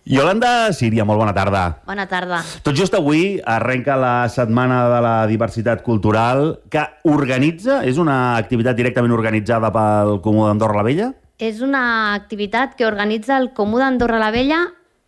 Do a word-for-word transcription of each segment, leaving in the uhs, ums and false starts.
Iolanda Síria, molt bona tarda. Bona tarda. Tot just avui arrenca la Setmana de la Diversitat Cultural, que organitza, és una activitat directament organitzada pel Comú d'Andorra la Vella? És una activitat que organitza el Comú d'Andorra la Vella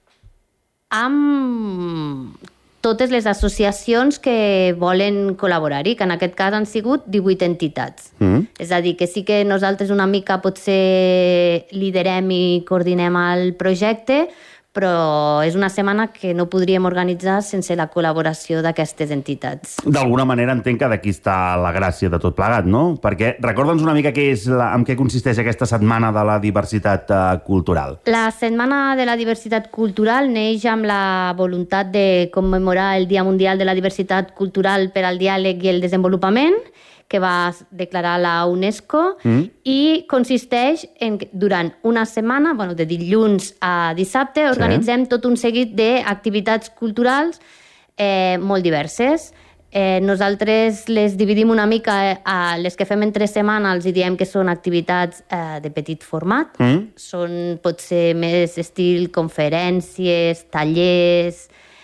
amb totes les associacions que volen col·laborar-hi, que en aquest cas han sigut divuit entitats. Mm. És a dir, que sí que nosaltres una mica potser liderem i coordinem el projecte, però és una setmana que no podríem organitzar sense la col·laboració d'aquestes entitats. D'alguna manera entenc que d'aquí està la gràcia de tot plegat, no? Perquè recorda'ns una mica què és la, en què consisteix aquesta Setmana de la Diversitat uh, Cultural. La Setmana de la Diversitat Cultural neix amb la voluntat de commemorar el Dia Mundial de la Diversitat Cultural per al Diàleg i el Desenvolupament, que va declarar la UNESCO, mm. i consisteix en que durant una setmana, bueno, de dilluns a dissabte, organitzem sí. tot un seguit d'activitats culturals eh, molt diverses. Eh, nosaltres les dividim una mica a les que fem entre setmana, els diem que són activitats eh, de petit format, mm. són potser més estil conferències, tallers,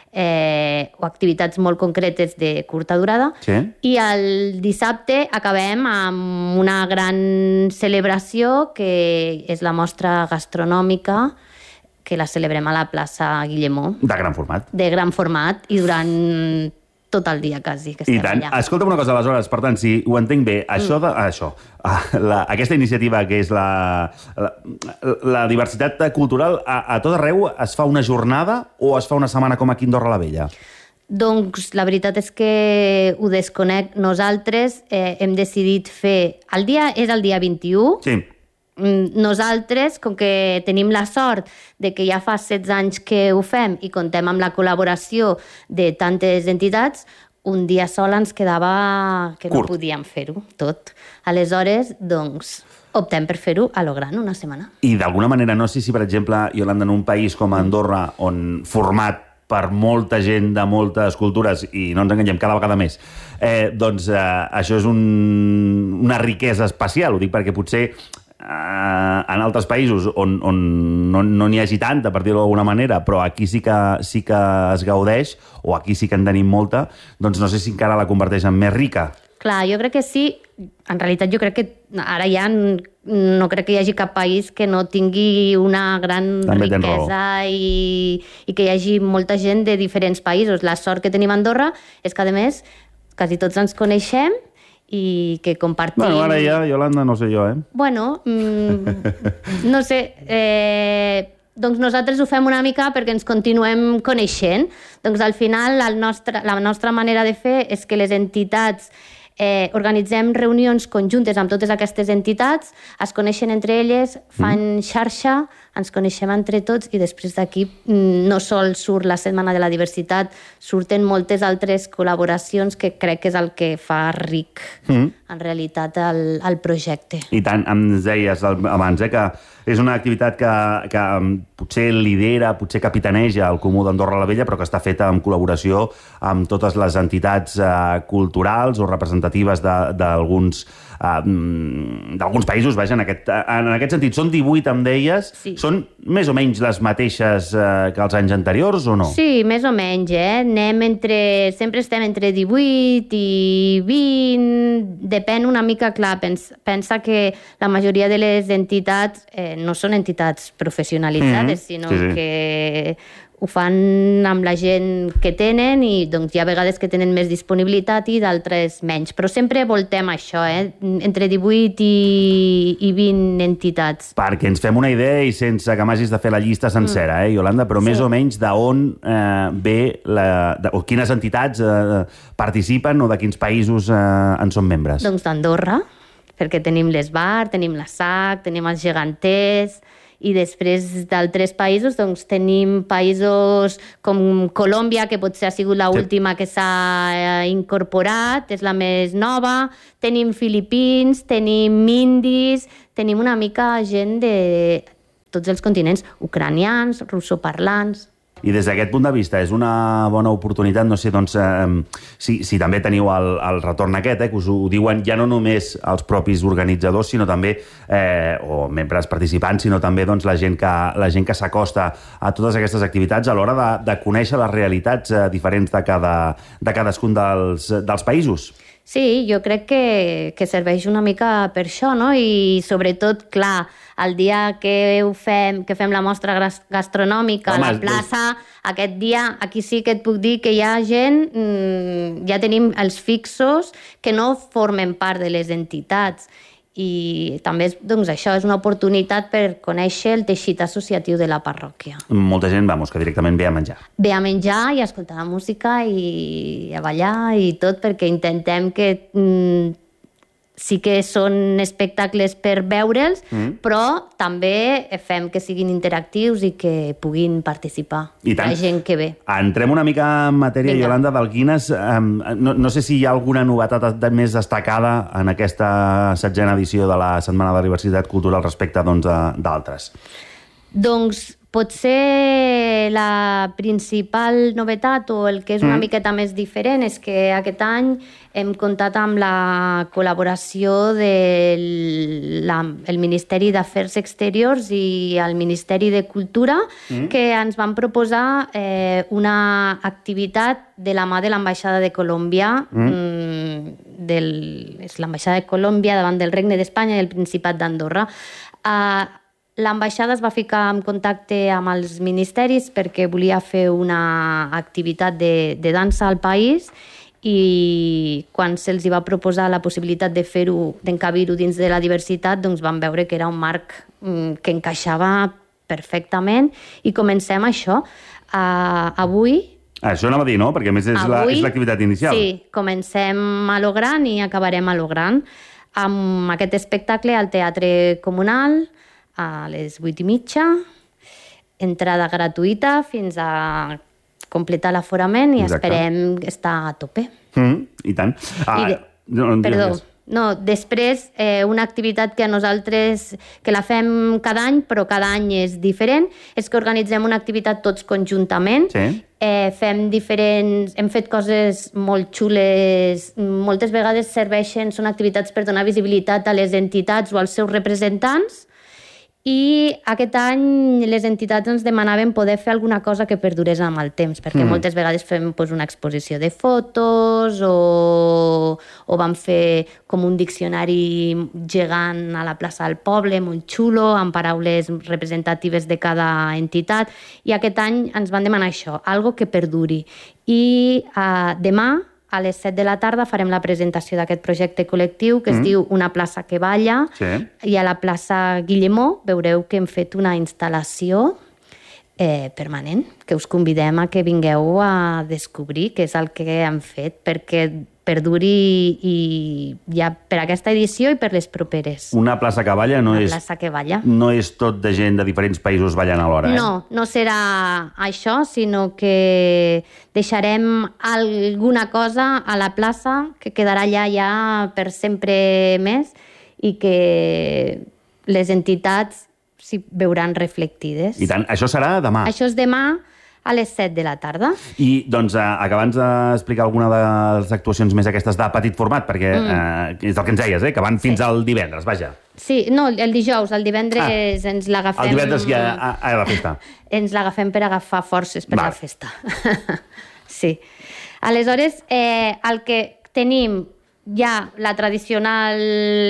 Eh, o activitats molt concretes de curta durada, sí. i el dissabte acabem amb una gran celebració que és la mostra gastronòmica, que la celebrem a la plaça Guillemó. De gran format. De gran format, i durant tot el dia, quasi, que estem I tant. allà. Escolta'm una cosa, aleshores, per tant, si ho entenc bé, això, de, això la, aquesta iniciativa que és la, la, la diversitat cultural, a, a tot arreu es fa una jornada o es fa una setmana com aquí a Andorra la Vella? Doncs la veritat és que ho desconec. Nosaltres eh, hem decidit fer... El dia és el dia vint-i-u. Sí. Nosaltres, com que tenim la sort de que ja fa setze anys que ho fem i contem amb la col·laboració de tantes entitats, un dia sol ens quedava que no Curt. podíem fer-ho tot. Aleshores, doncs, optem per fer-ho a lo gran, una setmana. I d'alguna manera, no sé si, per exemple, Iolanda, en un país com Andorra, on format per molta gent de moltes cultures, i no ens enganyem, cada vegada més, eh, doncs eh, això és un, una riquesa especial. Ho dic perquè potser en altres països on, on no n'hi no hagi tanta, per dir-ho d'alguna manera, però aquí sí que, sí que es gaudeix, o aquí sí que en tenim molta, doncs no sé si encara la converteix en més rica. Clar, jo crec que sí. En realitat jo crec que ara ja no crec que hi hagi cap país que no tingui una gran També riquesa i, i que hi hagi molta gent de diferents països. La sort que tenim a Andorra és que, a més, quasi tots ens coneixem i que compartim... Bueno, ara ja, Iolanda, no sé jo, eh? Bueno, mmm, no sé... Eh, doncs nosaltres ho fem una mica perquè ens continuem coneixent. Doncs al final el nostre, la nostra manera de fer és que les entitats eh, organitzem reunions conjuntes amb totes aquestes entitats, es coneixen entre elles, fan xarxa, ens coneixem entre tots i després d'aquí no sol surt la Setmana de la Diversitat, surten moltes altres col·laboracions que crec que és el que fa ric mm. en realitat el, el projecte. I tant, ens deies abans, eh, que és una activitat que, que potser lidera, potser capitaneja el Comú d'Andorra la Vella, però que està feta en col·laboració amb totes les entitats eh, culturals o representatives d'alguns uh, d'alguns països, vaja, en aquest, en aquest sentit. Són divuit, em deies, sí. Són més o menys les mateixes uh, que els anys anteriors, o no? Sí, més o menys, eh? Anem entre... Sempre estem entre divuit i vint, depèn una mica, clar, pensa, pensa que la majoria de les entitats eh, no són entitats professionalitzades, mm-hmm. sinó sí, sí. que ho fan amb la gent que tenen i doncs hi ha vegades que tenen més disponibilitat i d'altres menys. Però sempre voltem això, eh? Entre divuit i, i vint entitats. Perquè ens fem una idea i sense que m'hagis de fer la llista sencera, eh, Iolanda? Però sí. més o menys d'on eh, ve, la, de, o quines entitats eh, participen o de quins països eh, en són membres? Doncs d'Andorra, perquè tenim l'Esbar, tenim la S A C, tenim els geganters... I després d'altres països doncs, tenim països com Colòmbia, que potser ha sigut l'última que s'ha incorporat, és la més nova, tenim Filipins, tenim indis, tenim una mica gent de tots els continents, ucranians, russoparlants... I des d'aquest punt de vista és una bona oportunitat, no sé, doncs, eh, si, si també teniu el, el retorn aquest, eh, que us ho diuen ja no només els propis organitzadors, sinó també, eh, o membres participants, sinó també doncs, la gent que, la gent que s'acosta a totes aquestes activitats a l'hora de, de conèixer les realitats eh, diferents de, cada, de cadascun dels, dels països. Sí, jo crec que, que serveix una mica per això, no? I sobretot, clar, el dia que ho fem, que fem la mostra gastronòmica Home, a la plaça, doncs... aquest dia, aquí sí que et puc dir que hi ha gent, mmm, ja tenim els fixos que no formen part de les entitats. I també doncs, això és una oportunitat per conèixer el teixit associatiu de la parròquia. Molta gent, vamos, que directament ve a menjar. Ve a menjar i a escoltar la música i a ballar i tot, perquè intentem que mm, sí que són espectacles per veure'ls, mm. però també fem que siguin interactius i que puguin participar. I tant. La gent que ve. Entrem una mica en matèria, Vinga. Iolanda, del Guinness. No, no sé si hi ha alguna novetat més destacada en aquesta setzena edició de la Setmana de la Diversitat Cultural respecte doncs, d'altres. Doncs potser la principal novetat o el que és una mm. miqueta més diferent és que aquest any hem comptat amb la col·laboració del la, el Ministeri d'Afers Exteriors i el Ministeri de Cultura mm. que ens van proposar eh, una activitat de la mà de l'Ambaixada de Colòmbia mm. del, és l'Ambaixada de Colòmbia davant del Regne d'Espanya i el Principat d'Andorra. Uh, L'ambaixada es va ficar en contacte amb els ministeris perquè volia fer una activitat de, de dansa al país i quan se'ls va proposar la possibilitat de fer-ho, d'encabir-ho dins de la diversitat, doncs van veure que era un marc que encaixava perfectament i comencem això. Uh, avui... Això anava a dir, no? Perquè a més és l'activitat inicial. Sí, comencem a lo gran i acabarem a lo gran amb aquest espectacle al Teatre Comunal a les vuit i mitja, entrada gratuïta fins a completar l'aforament i Exacte. Esperem estar a tope. Mm, I tant. Ah, I de... no, no Perdó, no, després eh, una activitat que a nosaltres, que la fem cada any, però cada any és diferent, és que organitzem una activitat tots conjuntament. Sí. Eh, fem diferents... Hem fet coses molt xules, moltes vegades serveixen, són activitats per donar visibilitat a les entitats o als seus representants. I aquest any les entitats ens demanaven poder fer alguna cosa que perdurés amb el temps, perquè mm. moltes vegades fem pues, una exposició de fotos o, o vam fer com un diccionari gegant a la plaça del poble, molt xulo, amb paraules representatives de cada entitat. I aquest any ens van demanar això, algo que perduri. I uh, demà, a les set de la tarda farem la presentació d'aquest projecte col·lectiu que es mm. diu Una plaça que balla sí. i a la plaça Guillemó veureu que hem fet una instal·lació eh, permanent que us convidem a que vingueu a descobrir què és el que hem fet perquè perduri i ja per aquesta edició i per les properes. Una plaça que balla no, una és, plaça que balla. no és tot de gent de diferents països ballant alhora. Eh? No, no serà això, sinó que deixarem alguna cosa a la plaça que quedarà allà ja per sempre més i que les entitats s'hi veuran reflectides. I tant, això serà demà. Això és demà a les set de la tarda. I, doncs, eh, acabant d'explicar alguna de les actuacions més aquestes de petit format, perquè mm. eh, és el que ens deies, eh, que van fins sí. al divendres, vaja. Sí, no, el dijous, el divendres ah, ens l'agafem... El divendres ja a, a la festa. Ens l'agafem per agafar forces per Val. La festa. Sí. Aleshores, eh, el que tenim ja la tradicional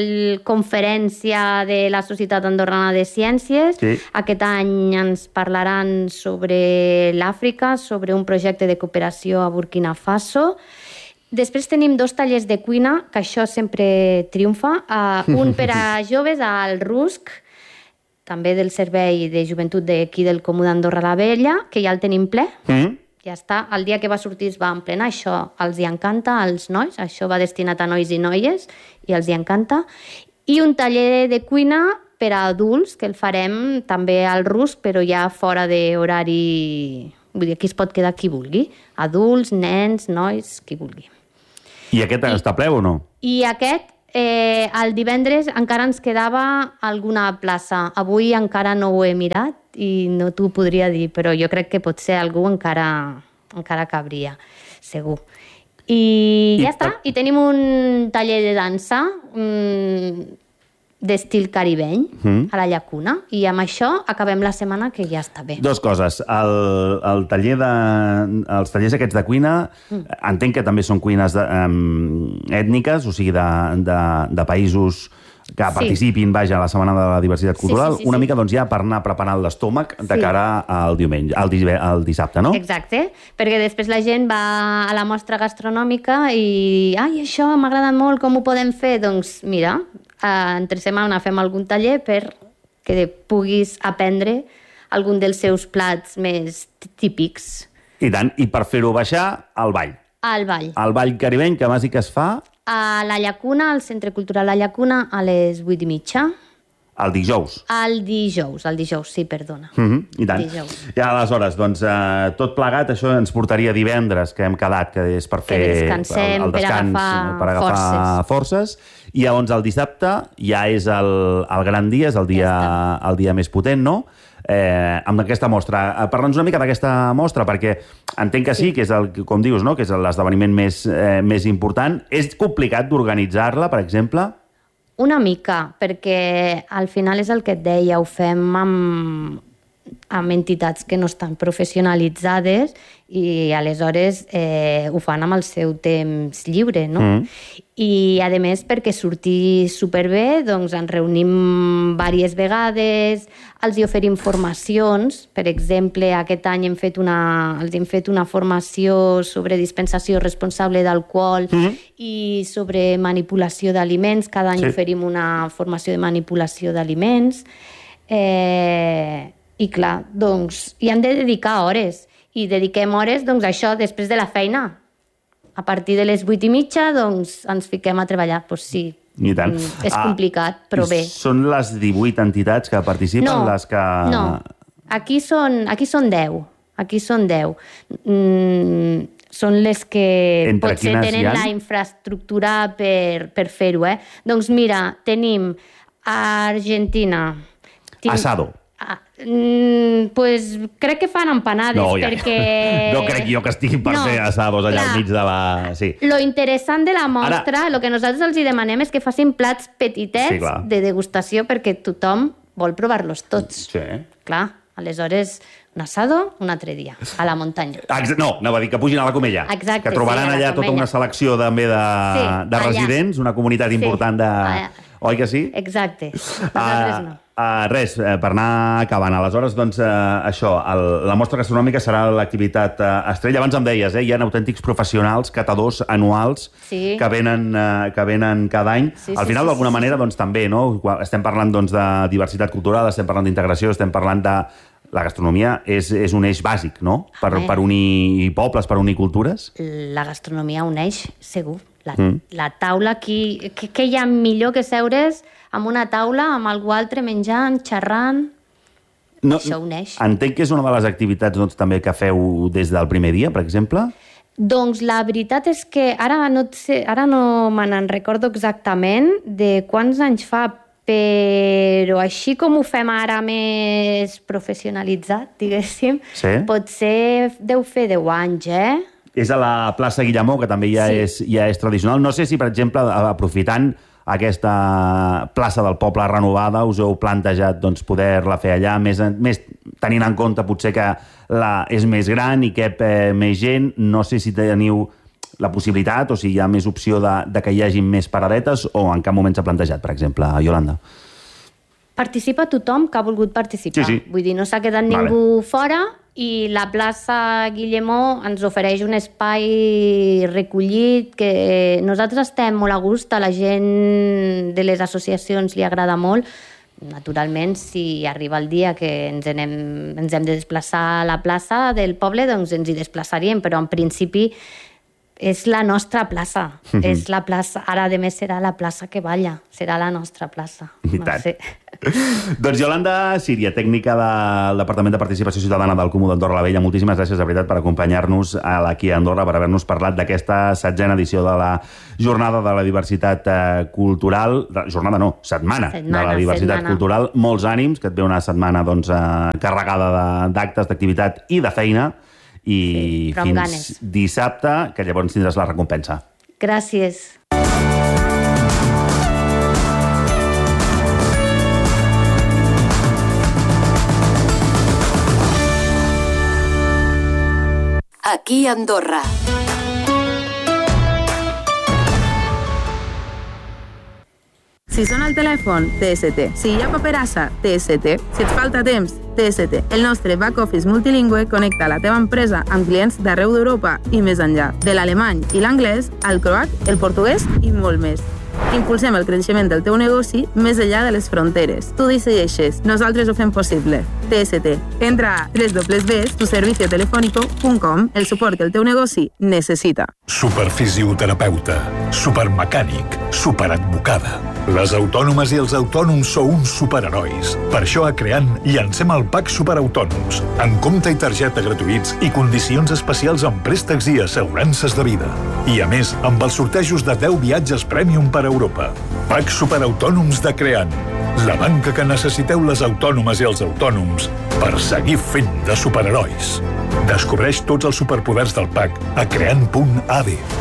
conferència de la Societat Andorrana de Ciències. Sí. Aquest any ens parlaran sobre l'Àfrica, sobre un projecte de cooperació a Burkina Faso. Després tenim dos tallers de cuina, que això sempre triomfa. Uh, un per a joves al Rusc, també del Servei de Joventut d'aquí del Comú d'Andorra la Vella, que ja el tenim ple. Mm. Ja està, el dia que va sortir es va emplenar, això els hi encanta als nois, això va destinat a nois i noies i els hi encanta. I un taller de cuina per a adults, que el farem també al Rusc, però ja fora d'horari... Vull dir, aquí es pot quedar qui vulgui. Adults, nens, nois, qui vulgui. I aquest I, està ple o no? I aquest, eh, el divendres encara ens quedava alguna plaça. Avui encara no ho he mirat, i no t'ho podria dir, però jo crec que potser algú encara, encara cabria, segur. I, I ja està. I tenim un taller de dansa mmm, d'estil caribeny mm. a la Llacuna, i amb això acabem la setmana, que ja està bé. Dos coses. El, el taller de, els tallers aquests de cuina, mm. entenc que també són cuines de, um, ètniques, o sigui, de, de, de països que sí. participin, vaja, a la Setmana de la Diversitat Cultural, sí, sí, sí, una sí. mica doncs, ja per anar preparant l'estómac de sí. cara al diumenge, al, al dissabte, no? Exacte, perquè després la gent va a la mostra gastronòmica i ai, això m'ha agradat molt, com ho podem fer? Doncs mira, entre setmana fem algun taller per que puguis aprendre algun dels seus plats més típics. I tant, i per fer-ho baixar, al ball. Al ball. El ball caribeny, que bàsic es fa... A la Llacuna, al Centre Cultural La Llacuna, a les vuit i mitja. El dijous. El dijous, el dijous, sí, perdona. Mm -hmm, I tant. Dijous. I aleshores, doncs, eh, tot plegat, això ens portaria divendres, que hem quedat, que és per fer que descansem, el, el descans, per agafar, per agafar forces. forces. I llavors el dissabte ja és el, el gran dia, és el dia, ja el dia més potent, no?, Eh, amb aquesta mostra. Parla'ns una mica d'aquesta mostra, perquè entenc que sí, sí, que és, el, com dius, no?, que és l'esdeveniment més, eh, més important. És complicat d'organitzar-la, per exemple? Una mica, perquè al final és el que et deia, ho fem amb, amb entitats que no estan professionalitzades i aleshores eh, ho fan amb el seu temps lliure, no? Mm. I, a més, perquè surti superbé, doncs ens reunim diverses vegades, els hi oferim formacions. Per exemple, aquest any hem fet una, els hem fet una formació sobre dispensació responsable d'alcohol mm-hmm. i sobre manipulació d'aliments. Cada any sí. oferim una formació de manipulació d'aliments. Eh, I clar, doncs, hi hem de dedicar hores. I dediquem hores, doncs, a això, després de la feina. A partir de les vuit i mitja, doncs, ens fiquem a treballar. Doncs sí, I tant. és complicat, ah, però bé. Són les divuit entitats que participen? No, les que... no. Aquí són, aquí són deu. Aquí són deu. Mm, són les que Entre potser tenen la infraestructura per, per fer-ho. Eh? Doncs mira, tenim a Argentina... Tinc... Asado. Ah, mm, pues crec que fan empanades, no, ja. perquè... No crec jo que estiguin per no, fer assados allà clar, al mig de la... Sí. Lo interessant de la mostra, Ara... lo que nosaltres els hi demanem és que facin plats petitets sí, de degustació, perquè tothom vol provar-los tots. Sí. Clar, aleshores, un asado un altre dia, a la muntanya. No, anava a dir que pugin a la Comella. Exacte, que trobaran sí, allà tota una selecció també de, sí, de residents, una comunitat important de... Allà. Oi que sí? Exacte. Nosaltres uh, no. Uh, res, uh, per anar acabant. Aleshores, doncs, uh, això, el, la mostra gastronòmica serà l'activitat uh, estrella. Abans em deies, eh, hi ha autèntics professionals, catadors anuals, sí. que, venen, uh, que venen cada any. Sí, Al final, sí, d'alguna sí, manera, sí. doncs, també, no? Estem parlant doncs, de diversitat cultural, estem parlant d'integració, estem parlant de... La gastronomia és, és un eix bàsic, no? Per, per unir pobles, per unir cultures. La gastronomia uneix, segur. La, mm. la taula aquí... Què, què hi ha millor que seure's amb una taula, amb algú altre menjant, xerrant? No, això uneix. Entenc que és una de les activitats doncs, també que feu des del primer dia, per exemple? Doncs la veritat és que ara no, sé, ara no me n'en recordo exactament de quants anys fa, però així com ho fem ara més professionalitzat, diguéssim, sí. potser deu fer deu anys, eh? És a la plaça Guillemó, que també ja, sí. és, ja és tradicional. No sé si, per exemple, aprofitant aquesta plaça del poble renovada, us heu plantejat doncs, poder-la fer allà, més, més tenint en compte potser que la, és més gran i cap eh, més gent. No sé si teniu la possibilitat o si hi ha més opció de, de que hi hagi més paradetes o en cap moment s'ha plantejat, per exemple, a Iolanda. Participa tothom que ha volgut participar. Sí, sí. Vull dir, no s'ha quedat vale. ningú fora i la plaça Guillemó ens ofereix un espai recollit que nosaltres estem molt a gust, a la gent de les associacions li agrada molt. Naturalment, si arriba el dia que ens, anem, ens hem de desplaçar a la plaça del poble, doncs ens hi desplaçaríem, però en principi és la nostra plaça. Mm-hmm. És la plaça. Ara, a més, serà la plaça que balla. Serà la nostra plaça. I no tant. sé. Doncs Iolanda Síria, tècnica del Departament de Participació Ciutadana del Comú d'Andorra la Vella, moltíssimes gràcies, de veritat, per acompanyar-nos aquí a Andorra, per haver-nos parlat d'aquesta setzena edició de la Jornada de la Diversitat eh, Cultural. Jornada no, setmana, setmana de la Diversitat setmana. Cultural. Molts ànims, que et ve una setmana doncs, eh, carregada d'actes, d'activitat i de feina. I sí, fins ganes. Dissabte, que llavors tindràs la recompensa. Gràcies. Aquí a Andorra. Si sona el telèfon, T S T. Si hi ha paperassa, T S T. Si et falta temps, T S T. El nostre back-office multilingüe connecta la teva empresa amb clients d'arreu d'Europa i més enllà. De l'alemany i l'anglès, al croat, el portuguès i molt més. Impulsem el creixement del teu negoci més enllà de les fronteres. Tu decideixes, nosaltres ho fem possible. T S T. Entra a doble u doble u doble u punt tu servicio telefónico punt com, el suport que el teu negoci necessita. Superfisioterapeuta, supermecànic, superadvocada. Les autònomes i els autònoms sou uns superherois. Per això a Creant llancem el Pack Superautònoms, amb compte i targeta gratuïts i condicions especials en préstecs i assegurances de vida. I a més, amb els sortejos de deu viatges Premium per Europa. Pack Superautònoms de Creant, la banca que necessiteu les autònomes i els autònoms per seguir fent de superherois. Descobreix tots els superpoders del Pack a creant punt a d.